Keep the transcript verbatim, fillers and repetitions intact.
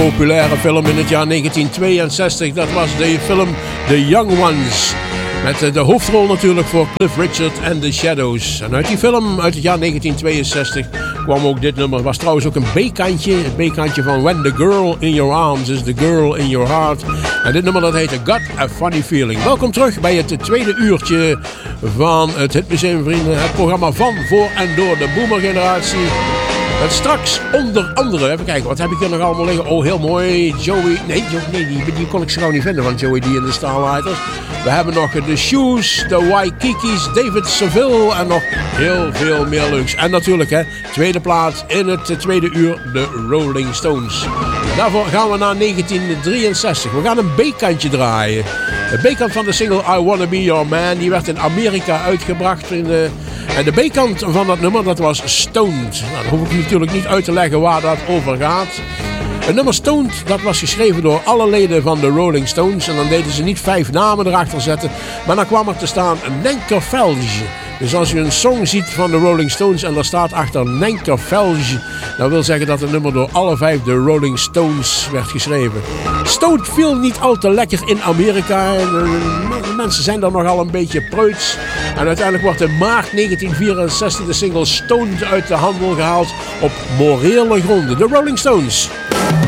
populaire film in het jaar negentien tweeënzestig. Dat was de film The Young Ones. Met de hoofdrol natuurlijk voor Cliff Richard en The Shadows. En uit die film uit het jaar negentien tweeënzestig kwam ook dit nummer. Was trouwens ook een B-kantje. Het B-kantje van When the Girl in Your Arms is the Girl in Your Heart. En dit nummer dat heette Got a Funny Feeling. Welkom terug bij het tweede uurtje van het Hitmuseum, vrienden. Het programma van, voor en door de boomergeneratie. Met straks onder andere, even kijken, wat heb ik hier nog allemaal liggen? Oh, heel mooi, Joey, nee, nee die, die kon ik zo gauw niet vinden van Joey D en de Starlighters. We hebben nog de Shoes, de Waikiki's, David Seville en nog heel veel meer leuks. En natuurlijk, hè, tweede plaats in het tweede uur, de Rolling Stones. Daarvoor gaan we naar negentien drieënzestig. We gaan een B-kantje draaien. De B-kant van de single I Wanna Be Your Man, die werd in Amerika uitgebracht in de... En de B-kant van dat nummer, dat was Stoned. Nou, dan hoef ik natuurlijk niet uit te leggen waar dat over gaat. Het nummer Stoned, dat was geschreven door alle leden van de Rolling Stones. En dan deden ze niet vijf namen erachter zetten. Maar dan kwam er te staan Nenkervelge. Dus als je een song ziet van de Rolling Stones en daar staat achter Nenkervelge, dat wil zeggen dat het nummer door alle vijf de Rolling Stones werd geschreven. Stoned viel niet al te lekker in Amerika. De mensen zijn daar nogal een beetje preuts. En uiteindelijk wordt in maart negentien vierenzestig de single Stoned uit de handel gehaald op morele gronden. De Rolling Stones.